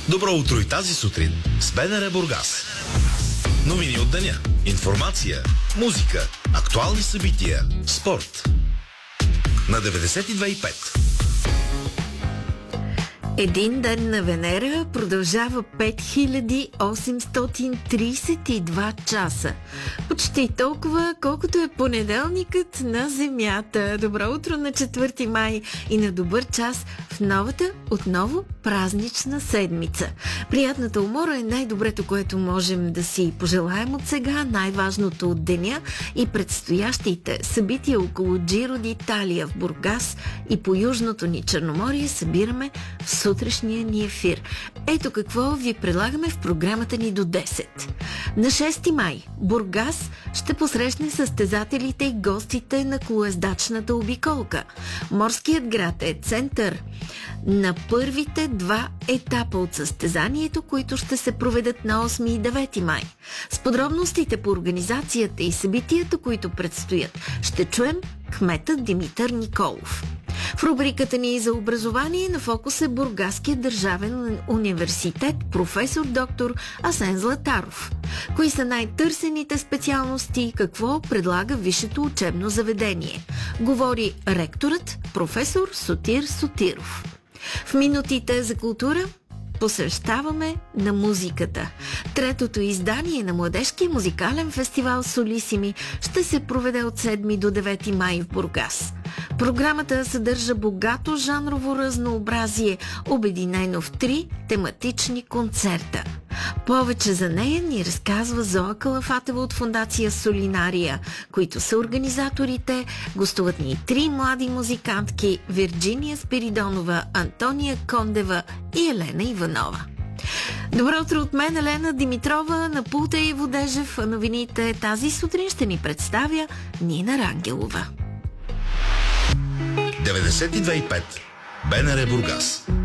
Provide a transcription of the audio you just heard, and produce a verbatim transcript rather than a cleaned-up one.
Добро утро и тази сутрин с БНР Бургас. Новини от деня, информация, музика, актуални събития, спорт. На деветдесет и две и пет. Един ден на Венера продължава пет хиляди осемстотин тридесет и два часа. Почти толкова, колкото е понеделникът на Земята. Добро утро на четвърти май и на добър час в новата, отново празнична седмица. Приятната умора е най-доброто, което можем да си пожелаем от сега, най-важното от деня и предстоящите събития около Джиро д'Италия в Бургас и по южното ни Черноморие събираме в сутрешния ни ефир. Ето какво ви предлагаме в програмата ни до десет. На шести май Бургас ще посрещне състезателите и гостите на колоездачната обиколка. Морският град е център на първите два етапа от състезанието, които ще се проведат на осми и девети май. С подробностите по организацията и събитията, които предстоят, ще чуем кметът Димитър Николов. В рубриката ни за образование на фокус е Бургаският държавен университет, професор доктор Асен Златаров. Кои са най-търсените специалности и какво предлага висшето учебно заведение? Говори ректорът професор Сотир Сотиров. В минутите за култура посвещаваме на музиката. Третото издание на младежкия музикален фестивал Солисими ще се проведе от седми до девети май в Бургас. Програмата съдържа богато жанрово разнообразие, обединено в три тематични концерта. Повече за нея ни разказва Зоя Калафатева от фондация Солинария, които са организаторите. Гостуват ни три млади музикантки: Вирджиния Спиридонова, Антония Кондева и Елена Иванова. Добро утро от мен, Елена Димитрова, на пулта и Водежев. Новините тази сутрин ще ни представя Нина Рангелова. деветдесет и две и пет. БНР Бургас.